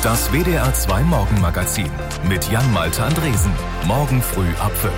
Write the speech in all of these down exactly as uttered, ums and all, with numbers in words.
Das W D R zwei Morgenmagazin mit Jan-Malte Andresen. Morgen früh ab fünf.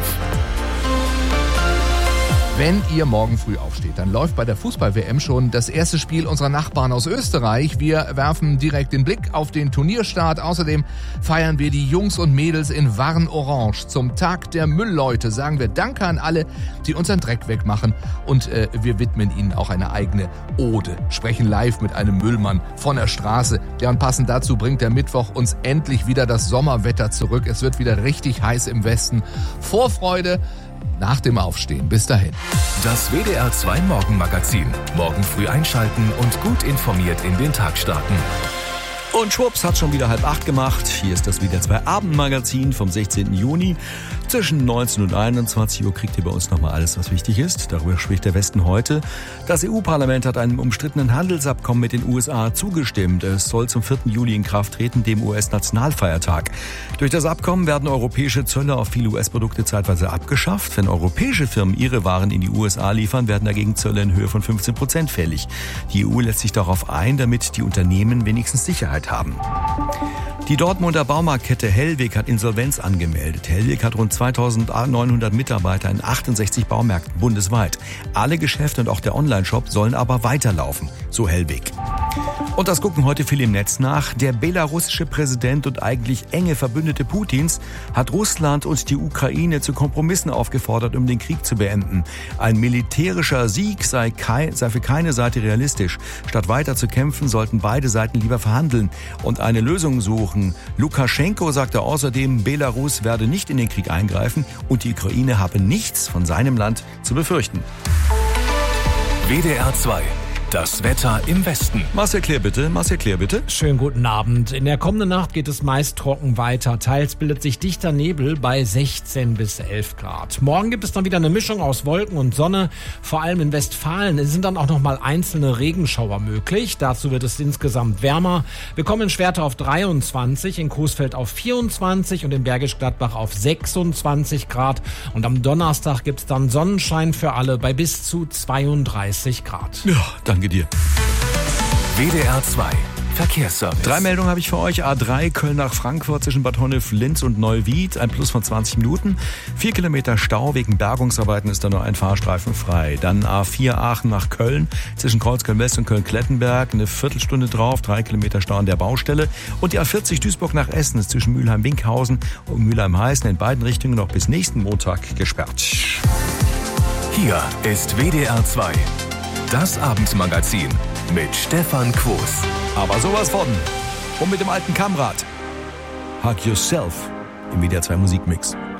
Wenn ihr morgen früh aufsteht, dann läuft bei der Fußball-W M schon das erste Spiel unserer Nachbarn aus Österreich. Wir werfen direkt den Blick auf den Turnierstart. Außerdem feiern wir die Jungs und Mädels in Warn-Orange. Zum Tag der Müllleute sagen wir Danke an alle, die unseren Dreck wegmachen. Und äh, wir widmen ihnen auch eine eigene Ode. Sprechen live mit einem Müllmann von der Straße. Ja, und passend dazu bringt der Mittwoch uns endlich wieder das Sommerwetter zurück. Es wird wieder richtig heiß im Westen. Vorfreude nach dem Aufstehen. Bis dahin. Das W D R zwei Morgenmagazin. Morgen früh einschalten und gut informiert in den Tag starten. Und schwupps, hat schon wieder halb acht gemacht. Hier ist das W D R zwei Abendmagazin vom sechzehnten Juni. Zwischen neunzehn und einundzwanzig Uhr kriegt ihr bei uns nochmal alles, was wichtig ist. Darüber spricht der Westen heute. Das E U-Parlament hat einem umstrittenen Handelsabkommen mit den U S A zugestimmt. Es soll zum vierten Juli in Kraft treten, dem U S-Nationalfeiertag. Durch das Abkommen werden europäische Zölle auf viele U S-Produkte zeitweise abgeschafft. Wenn europäische Firmen ihre Waren in die U S A liefern, werden dagegen Zölle in Höhe von fünfzehn Prozent fällig. Die E U lässt sich darauf ein, damit die Unternehmen wenigstens Sicherheit haben. Die Dortmunder Baumarktkette Hellweg hat Insolvenz angemeldet. Hellweg hat rund zweitausendneunhundert Mitarbeiter in achtundsechzig Baumärkten bundesweit. Alle Geschäfte und auch der Onlineshop sollen aber weiterlaufen, so Hellweg. Und das gucken heute viele im Netz nach. Der belarussische Präsident und eigentlich enge Verbündete Putins hat Russland und die Ukraine zu Kompromissen aufgefordert, um den Krieg zu beenden. Ein militärischer Sieg sei, kei- sei für keine Seite realistisch. Statt weiter zu kämpfen, sollten beide Seiten lieber verhandeln und eine Lösung suchen. Lukaschenko sagte außerdem, Belarus werde nicht in den Krieg eingreifen und die Ukraine habe nichts von seinem Land zu befürchten. W D R zwei. Das Wetter im Westen. Marcel Klär bitte, Marcel Klär bitte. Schönen guten Abend. In der kommenden Nacht geht es meist trocken weiter. Teils bildet sich dichter Nebel bei sechzehn bis elf Grad. Morgen gibt es dann wieder eine Mischung aus Wolken und Sonne. Vor allem in Westfalen sind dann auch noch mal einzelne Regenschauer möglich. Dazu wird es insgesamt wärmer. Wir kommen in Schwerte auf dreiundzwanzig, in Coesfeld auf vierundzwanzig und in Bergisch Gladbach auf sechsundzwanzig Grad. Und am Donnerstag gibt es dann Sonnenschein für alle bei bis zu zweiunddreißig Grad. Ja, danke dir. W D R zwei Verkehrsservice. Drei Meldungen habe ich für euch. A drei Köln nach Frankfurt zwischen Bad Honnef, Linz und Neuwied. Ein Plus von zwanzig Minuten. Vier Kilometer Stau. Wegen Bergungsarbeiten ist da nur ein Fahrstreifen frei. Dann A vier Aachen nach Köln zwischen Kreuzköln-West und Köln-Klettenberg. Eine Viertelstunde drauf. Drei Kilometer Stau an der Baustelle. Und die A vierzig Duisburg nach Essen ist zwischen Mülheim-Winkhausen und Mülheim-Heißen in beiden Richtungen noch bis nächsten Montag gesperrt. Hier ist W D R zwei. Das Abendmagazin mit Stefan Quos. Aber sowas von. Und mit dem alten Kammrad. Hug Yourself im W D R zwei Musikmix.